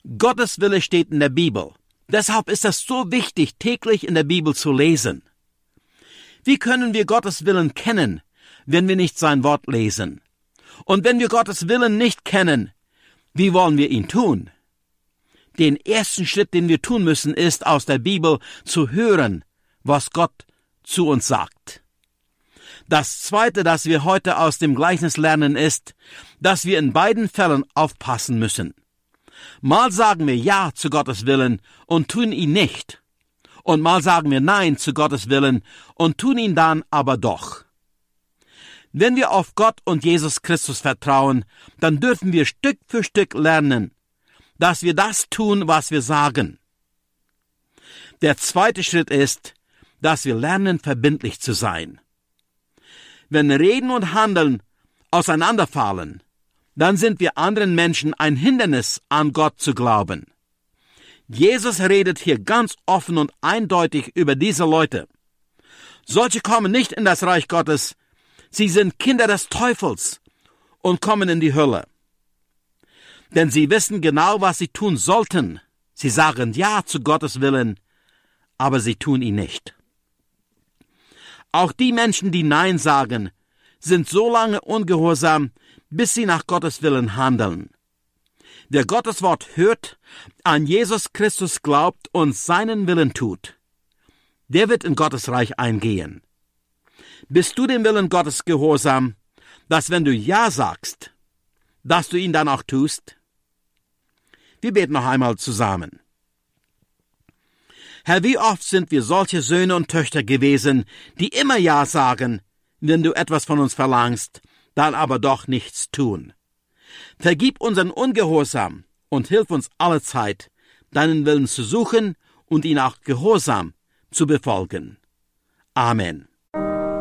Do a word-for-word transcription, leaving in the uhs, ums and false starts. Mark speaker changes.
Speaker 1: Gottes Wille steht in der Bibel. Deshalb ist es so wichtig, täglich in der Bibel zu lesen. Wie können wir Gottes Willen kennen, wenn wir nicht sein Wort lesen? Und wenn wir Gottes Willen nicht kennen, wie wollen wir ihn tun? Den ersten Schritt, den wir tun müssen, ist, aus der Bibel zu hören, was Gott zu uns sagt. Das Zweite, das wir heute aus dem Gleichnis lernen, ist, dass wir in beiden Fällen aufpassen müssen. Mal sagen wir Ja zu Gottes Willen und tun ihn nicht. Und mal sagen wir Nein zu Gottes Willen und tun ihn dann aber doch. Wenn wir auf Gott und Jesus Christus vertrauen, dann dürfen wir Stück für Stück lernen, dass wir das tun, was wir sagen. Der zweite Schritt ist, dass wir lernen, verbindlich zu sein. Wenn Reden und Handeln auseinanderfallen, dann sind wir anderen Menschen ein Hindernis, an Gott zu glauben. Jesus redet hier ganz offen und eindeutig über diese Leute. Solche kommen nicht in das Reich Gottes, sie sind Kinder des Teufels und kommen in die Hölle. Denn sie wissen genau, was sie tun sollten. Sie sagen Ja zu Gottes Willen, aber sie tun ihn nicht. Auch die Menschen, die Nein sagen, sind so lange ungehorsam, bis sie nach Gottes Willen handeln. Wer Gottes Wort hört, an Jesus Christus glaubt und seinen Willen tut, der wird in Gottes Reich eingehen. Bist du dem Willen Gottes gehorsam, dass wenn du Ja sagst, dass du ihn dann auch tust? Wir beten noch einmal zusammen. Herr, wie oft sind wir solche Söhne und Töchter gewesen, die immer Ja sagen, wenn du etwas von uns verlangst, dann aber doch nichts tun. Vergib unseren Ungehorsam und hilf uns allezeit, deinen Willen zu suchen und ihn auch gehorsam zu befolgen. Amen.